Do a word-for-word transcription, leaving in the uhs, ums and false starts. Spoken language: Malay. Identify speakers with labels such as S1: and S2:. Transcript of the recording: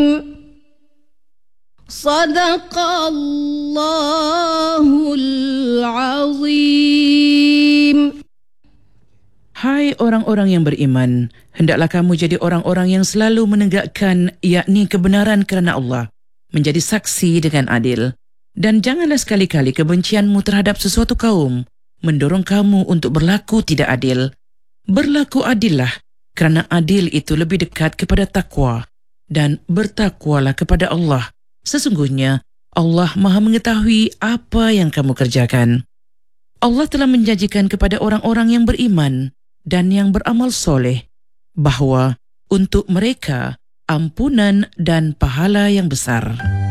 S1: Sadaqallahul azim.
S2: Hai orang-orang yang beriman, hendaklah kamu jadi orang-orang yang selalu menegakkan yakni kebenaran kerana Allah, menjadi saksi dengan adil. Dan janganlah sekali-kali kebencianmu terhadap sesuatu kaum mendorong kamu untuk berlaku tidak adil. Berlaku adillah, kerana adil itu lebih dekat kepada takwa. Dan bertakwalah kepada Allah. Sesungguhnya Allah Maha mengetahui apa yang kamu kerjakan. Allah telah menjanjikan kepada orang-orang yang beriman dan yang beramal soleh bahawa untuk mereka ampunan dan pahala yang besar.